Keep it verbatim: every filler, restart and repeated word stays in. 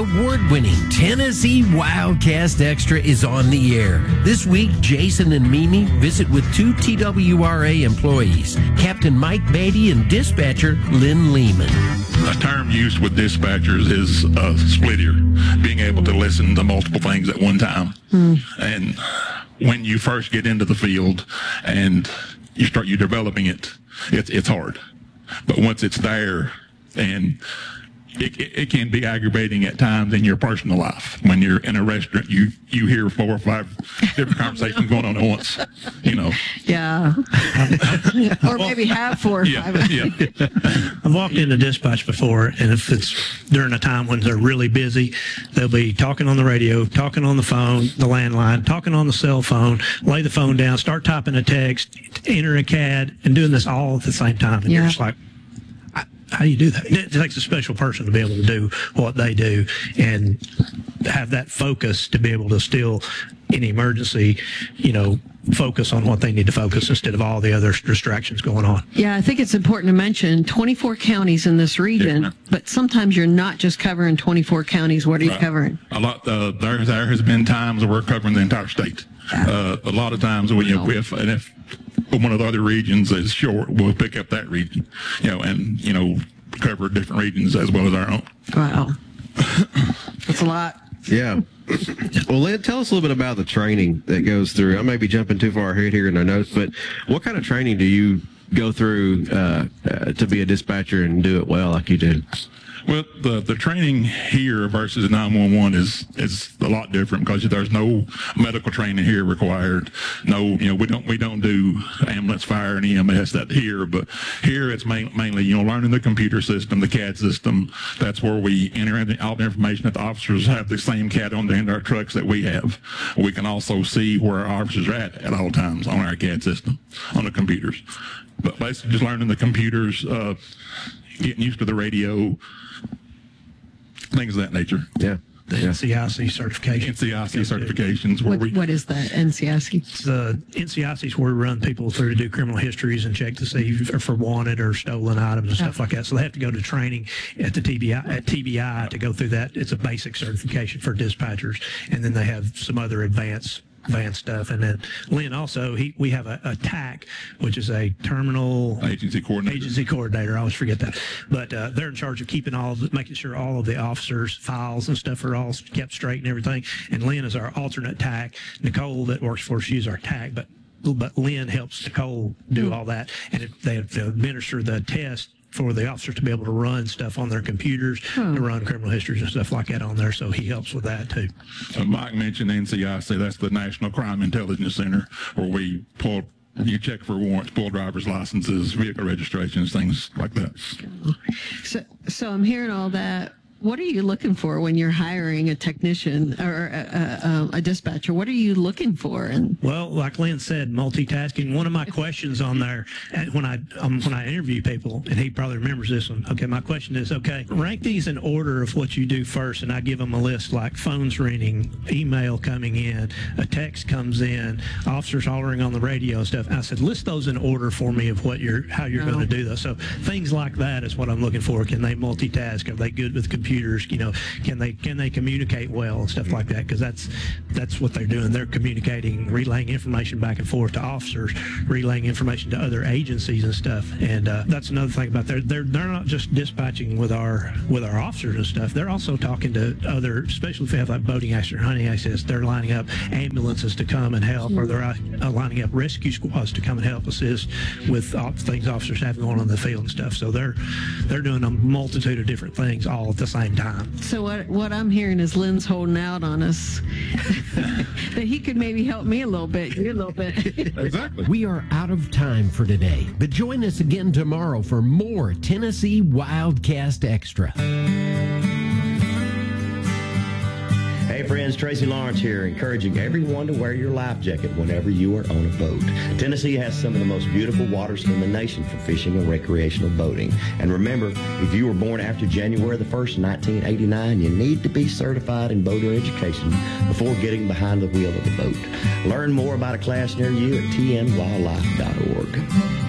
award-winning Tennessee Wildcast Extra is on the air. This week, Jason and Mimi visit with two T W R A employees, Captain Mike Beatty and dispatcher Lynn Lehman. A term used with dispatchers is a split ear, being able to listen to multiple things at one time. Mm. And when you first get into the field and you start you developing it, it's it's hard. But once it's there, and it, it, it can be aggravating at times in your personal life. When you're in a restaurant, you, you hear four or five different conversations going on at once, you know. Yeah. Or maybe have four or yeah, five. Yeah. I've walked into dispatch before, and if it's during a time when they're really busy, they'll be talking on the radio, talking on the phone, the landline, talking on the cell phone, lay the phone down, start typing a text, enter a C A D, and doing this all at the same time. And yeah. you're just like, how do you do that? It takes a special person to be able to do what they do and have that focus to be able to still, in emergency, you know, focus on what they need to focus instead of all the other distractions going on. Yeah, I think it's important to mention twenty-four counties in this region, yeah. but sometimes you're not just covering twenty-four counties. What are you right. covering? A lot. Uh, there, there has been times where we're covering the entire state. Yeah. Uh, a lot of times when you, if, and if one of the other regions is short, we'll pick up that region, you know, and, you know, cover different regions as well as our own. Wow. That's a lot. Yeah. Well, Lynn, tell us a little bit about the training that goes through. I may be jumping too far ahead here in our notes, but what kind of training do you go through uh, uh, to be a dispatcher and do it well like you do? Well, the the training here versus nine one one is is a lot different because there's no medical training here required. No, you know, we don't we don't do ambulance, fire, and E M S that here, but here it's main, mainly you know learning the computer system, the C A D system. That's where we enter in all the information that the officers have the same C A D on the end of our trucks that we have. We can also see where our officers are at at all times on our C A D system on the computers. But basically, just learning the computers, uh, getting used to the radio. Things of that nature. Yeah. The yeah. N C I C certification. N C I C certifications. Where what, we, what is that, N C I C? It's the N C I C is where we run people through to do criminal histories and check to see if for wanted or stolen items and stuff like that. So they have to go to training at the T B I at T B I to go through that. It's a basic certification for dispatchers, and then they have some other advanced advanced stuff. And then Lynn also, he we have a, a T A C, which is a terminal agency coordinator. Agency coordinator. I always forget that. But uh, they're in charge of keeping all of it, making sure all of the officers' files and stuff are all kept straight and everything. And Lynn is our alternate T A C. Nicole that works for us, she's our T A C, but but Lynn helps Nicole do mm-hmm. all that. And if they have to administer the test for the officers to be able to run stuff on their computers, hmm. to run criminal histories and stuff like that on there, so he helps with that too. So Mike mentioned N C I C, that's the National Crime Intelligence Center, where we pull, you check for warrants, pull driver's licenses, vehicle registrations, things like that. So, so I'm hearing all that. What are you looking for when you're hiring a technician or a, a, a dispatcher? What are you looking for? And well, like Lynn said, multitasking. One of my questions on there when I um, when I interview people, and he probably remembers this one. Okay, my question is, okay, rank these in order of what you do first, and I give them a list like phones ringing, email coming in, a text comes in, officers hollering on the radio and stuff. And I said, list those in order for me of what you're how you're oh. going to do those. So things like that is what I'm looking for. Can they multitask? Are they good with computers? Computers, you know, can they can they communicate well and stuff like that? Because that's that's what they're doing. They're communicating, relaying information back and forth to officers, relaying information to other agencies and stuff. And uh, that's another thing about they're they're they're not just dispatching with our with our officers and stuff. They're also talking to other, especially if they have like boating accident, hunting accidents. They're lining up ambulances to come and help, or they're uh, lining up rescue squads to come and help assist with all things officers have going on in the field and stuff. So they're they're doing a multitude of different things all at the same time. So what what I'm hearing is Lynn's holding out on us that he could maybe help me a little bit, you a little bit. Exactly. We are out of time for today, but join us again tomorrow for more Tennessee Wildcast Extra. Hey friends, Tracy Lawrence here, encouraging everyone to wear your life jacket whenever you are on a boat. Tennessee has some of the most beautiful waters in the nation for fishing and recreational boating. And remember, if you were born after January the first, nineteen eighty-nine, you need to be certified in boater education before getting behind the wheel of the boat. Learn more about a class near you at T N wildlife dot org.